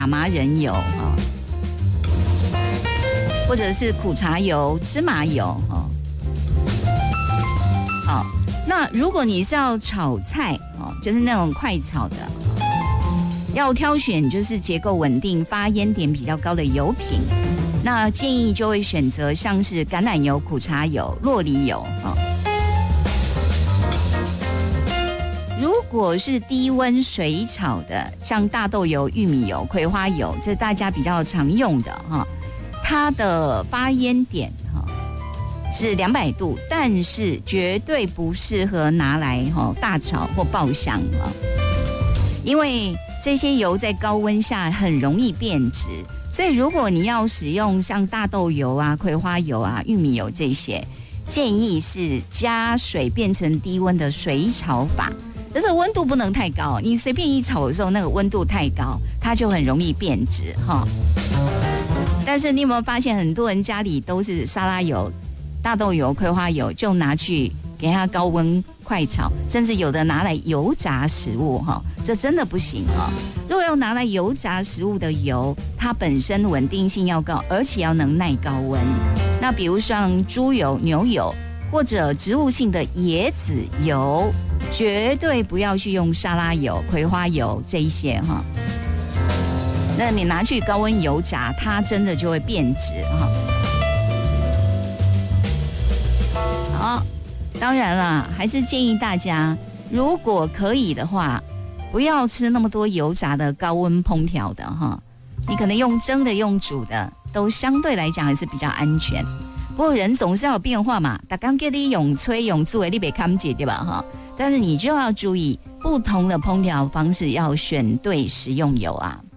麻仁油啊，或者是苦茶油、芝麻油啊。好，那如果你是要炒菜哦，就是那种快炒的，要挑选就是结构稳定、发烟点比较高的油品。那建议就会选择像是橄榄油、苦茶油、酪梨油啊。如果是低温水炒的，像大豆油、玉米油、葵花油，这大家比较常用的哈，它的发烟点哈是200度，但是绝对不适合拿来大炒或爆香啊，因为这些油在高温下很容易变质。所以，如果你要使用像大豆油啊、葵花油啊、玉米油这些，建议是加水变成低温的水炒法。但是温度不能太高，你随便一炒的时候，那个温度太高，它就很容易变质哈。但是你有没有发现，很多人家里都是沙拉油、大豆油、葵花油，就拿去给它高温快炒，甚至有的拿来油炸食物哈，这真的不行哈。如果要拿来油炸食物的油，它本身稳定性要高，而且要能耐高温。那比如像猪油、牛油或者植物性的椰子油，绝对不要去用沙拉油、葵花油这一些哈。那你拿去高温油炸，它真的就会变质哈。好，当然了，还是建议大家，如果可以的话，不要吃那么多油炸的高温烹调的哈。你可能用蒸的、用煮的，都相对来讲还是比较安全。不过人总是要有变化嘛，大家叫你用吹用煮的，你别看解对吧哈？但是你就要注意，不同的烹调方式要选对食用油啊。